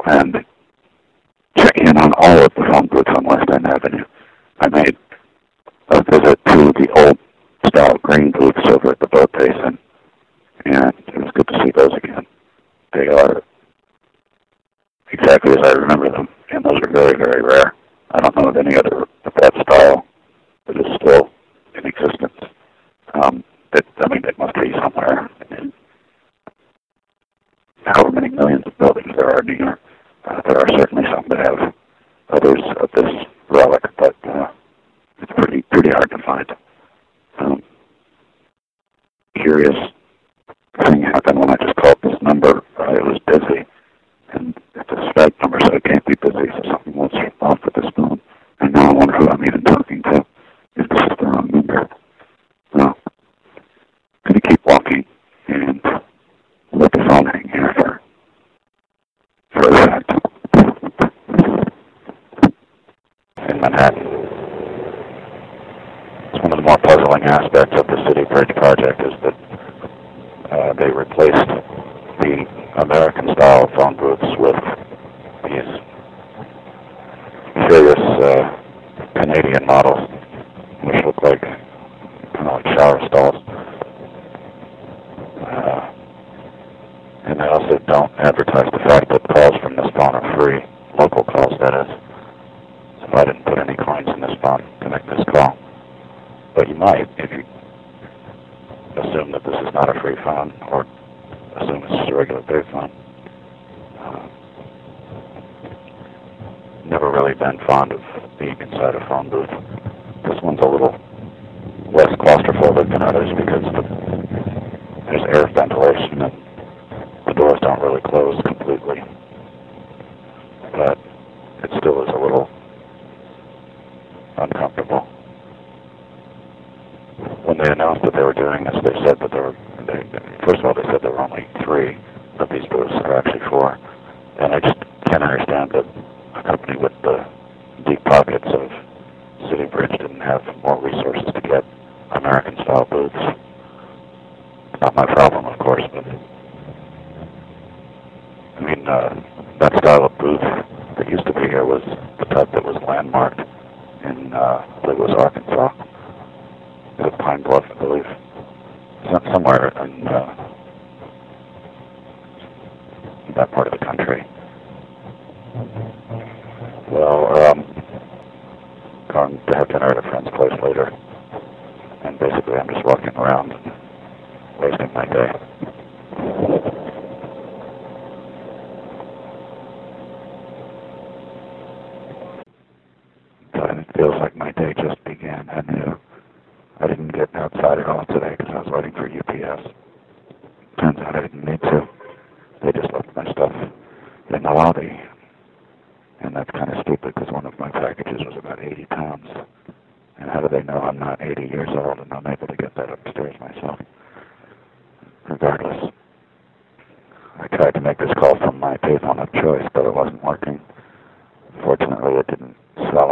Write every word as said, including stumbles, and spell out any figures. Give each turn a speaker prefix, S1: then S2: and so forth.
S1: and check in on all of the phone booths on West End Avenue. I made a visit to the old style green booths over at the boat basin, and it was good to see those again. They are exactly as I remember them, and those are very, very rare. I don't know of any other of that style that is still in existence. Um, that, I mean, it must be somewhere. In however many millions of buildings there are in New York, uh, there are certainly some that have others of this relic, but uh, it's pretty pretty hard to find. Um, curious thing happened when I just called this number. Uh, it was busy, and it's a Skype number, so it can't be busy, so something was off with this phone. And now I wonder who I'm even talking to, if this is the wrong number. Well, I'm going to keep walking and let the phone hang here for, for a fact. In Manhattan, it's one of the more puzzling aspects of the City Bridge project is that uh, they replaced the American-style phone booths with these curious uh, Canadian models, which look like kind of like shower stalls. Uh, and they also don't advertise the fact that calls from this phone are free, local calls, that is. So I didn't put any coins in this phone to make this call. But you might if you assume that this is not a free phone, or assume it's just a regular pay phone. Uh, never really been fond of being inside a phone booth. This one's a little less claustrophobic than others because the, there's air ventilation and the doors don't really close completely. But it still is a little uncomfortable. When they announced that they were doing this, they said that there were, they, first of all, they said there were only three of these booths. There are actually four. And I just can't understand that a company with the deep pockets of City Bridge didn't have more resources to get American-style booths. Not my problem, of course, but I mean, uh, that style of booth that used to be here was the type that was landmarked in, uh, I believe it was Arkansas. It was Pine Bluff, I believe. Some, somewhere in, uh, in that part of the country. Well, um, going to have dinner at a friend's place later, and basically I'm just walking around and wasting my day. But it feels like my day just began anew. I didn't get outside at all today because I was waiting for U P S. Turns out I didn't need to. They just left my stuff in the lobby. And that's kind of stupid because one of my packages was about eighty pounds. And how do they know I'm not eighty years old and I'm able to get that upstairs myself? Regardless, I tried to make this call from my payphone of choice, but it wasn't working.